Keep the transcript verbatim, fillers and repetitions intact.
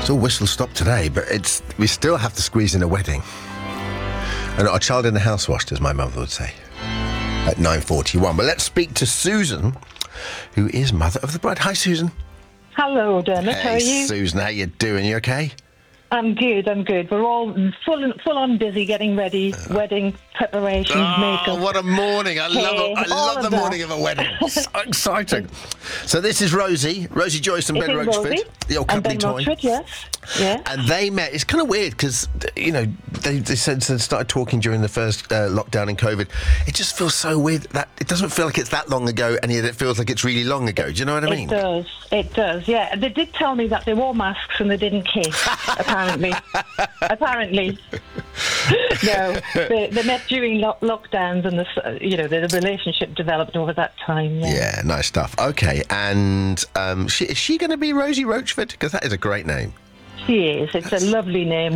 It's all whistle stop today, but it's we still have to squeeze in a wedding. And our child in the house washed, as my mother would say, at nine forty-one. But let's speak to Susan, who is mother of the bride. Hi, Susan. Hello, Dermot. Hey, How are you? Susan, how you doing? You okay? I'm good. I'm good. We're all full full on busy getting ready, uh, wedding preparations, oh, makeup. What a morning! I hey, love a, I love the of morning of a wedding. So exciting. So this is Rosie, Rosie Joyce and it Ben Rochford, Rosie. the old and company Ben toy. Rochford, yes, yeah. And they met. It's kind of weird because you know they they said they started talking during the first uh, lockdown in COVID. It just feels so weird that it doesn't feel like it's that long ago, and yet it feels like it's really long ago. Do you know what I mean? It does. It does. Yeah. They did tell me that they wore masks and they didn't kiss. apparently. Apparently. No, they, they met during lo- lockdowns, and the you know the, the relationship developed over that time. Yeah, yeah, nice stuff. Okay, and um, she, is she going to be Rosie Rochford? Because that is a great name. She is. It's That's... a lovely name.